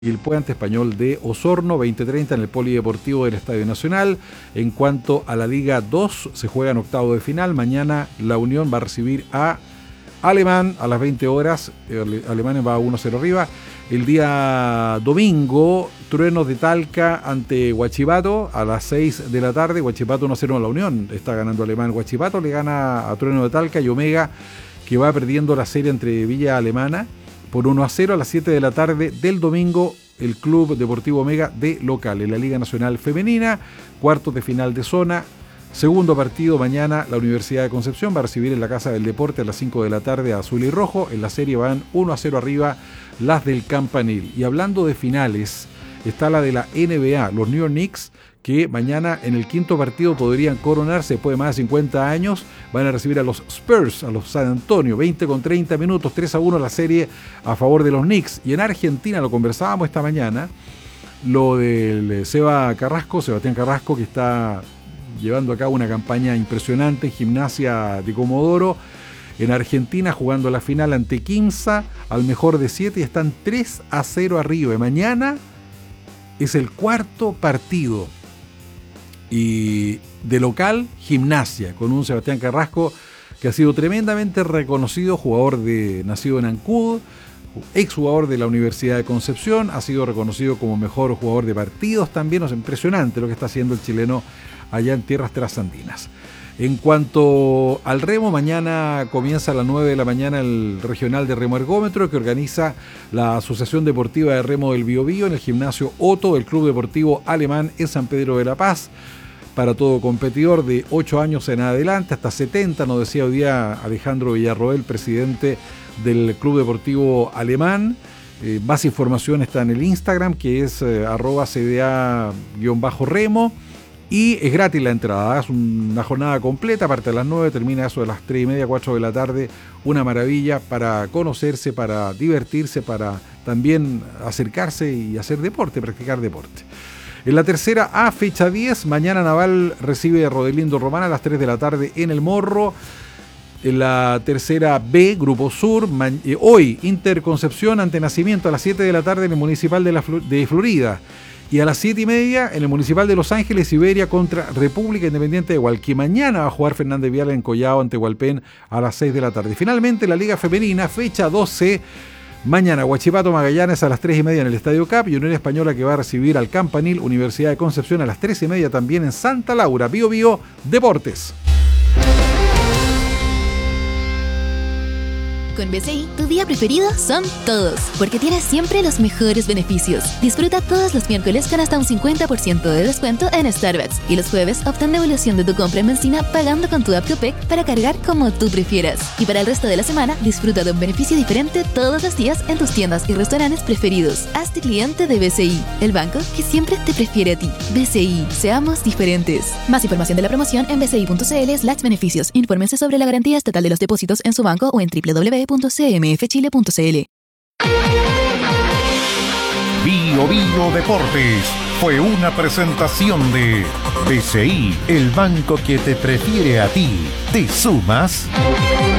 y el Puente Español de Osorno, 20:30 en el Polideportivo del Estadio Nacional. En cuanto a la Liga 2, se juega en octavo de final. Mañana la Unión va a recibir a Alemán a las 20 horas. Alemán va 1-0 arriba. El día domingo, Truenos de Talca ante Huachipato a las 6 de la tarde. Huachipato 1-0 en la Unión. Está ganando Alemán. Huachipato le gana a Truenos de Talca y Omega, que va perdiendo la serie entre Villa Alemana por 1-0 a las 7 de la tarde del domingo. El Club Deportivo Omega de local en la Liga Nacional Femenina, cuartos de final de zona. Segundo partido mañana, la Universidad de Concepción va a recibir en la Casa del Deporte a las 5 de la tarde a Azul y Rojo. En la serie van 1-0 arriba las del Campanil. Y hablando de finales, está la de la NBA, los New York Knicks, que mañana en el quinto partido podrían coronarse después de más de 50 años. Van a recibir a los Spurs, a los San Antonio, 20:30 minutos, 3-1 la serie a favor de los Knicks. Y en Argentina, lo conversábamos esta mañana, lo del Sebastián Carrasco, que está llevando a cabo una campaña impresionante en Gimnasia de Comodoro. En Argentina, jugando la final ante Quimsa, al mejor de 7, y están 3-0 arriba. Y mañana es el cuarto partido. Y de local, Gimnasia, con un Sebastián Carrasco que ha sido tremendamente reconocido, nacido en Ancud, exjugador de la Universidad de Concepción, ha sido reconocido como mejor jugador de partidos también. Es impresionante lo que está haciendo el chileno allá en tierras trasandinas. En cuanto al remo, mañana comienza a las 9 de la mañana el regional de remo ergómetro que organiza la Asociación Deportiva de Remo del Biobío en el gimnasio Otto del Club Deportivo Alemán en San Pedro de la Paz. Para todo competidor de 8 años en adelante, hasta 70, nos decía hoy día Alejandro Villarroel, presidente del Club Deportivo Alemán. Más información está en el Instagram, que es @cda_remo. Y es gratis la entrada, es una jornada completa, parte de las 9, termina eso de las 3:30, 4 de la tarde. Una maravilla para conocerse, para divertirse, para también acercarse y hacer deporte, practicar deporte. En la tercera A, fecha 10, mañana Naval recibe a Rodelindo Román a las 3 de la tarde en El Morro. En la tercera B, Grupo Sur, hoy Interconcepción ante Nacimiento a las 7 de la tarde en el Municipal de Florida. Y a las 7:30 en el Municipal de Los Ángeles, Iberia contra República Independiente de Hualqui. Mañana va a jugar Fernández Vial en Collao ante Hualpén a las 6 de la tarde. Finalmente, la Liga Femenina, fecha 12. Mañana, Huachipato Magallanes a las 3:30 en el Estadio Cap y Unión Española, que va a recibir al Campanil Universidad de Concepción a las 3:30 también en Santa Laura. Bio Bio Deportes. Con BCI, tu día preferido son todos, porque tienes siempre los mejores beneficios. Disfruta todos los miércoles con hasta un 50% de descuento en Starbucks y los jueves obtén devolución de tu compra en benzina pagando con tu app Copec para cargar como tú prefieras. Y para el resto de la semana, disfruta de un beneficio diferente todos los días en tus tiendas y restaurantes preferidos. Hazte cliente de BCI, el banco que siempre te prefiere a ti. BCI, seamos diferentes. Más información de la promoción en bci.cl/beneficios. Infórmense sobre la garantía estatal de los depósitos en su banco o en www.cmfchile.cl. Bio Bio Deportes fue una presentación de BCI, el banco que te prefiere a ti. ¿Te sumas?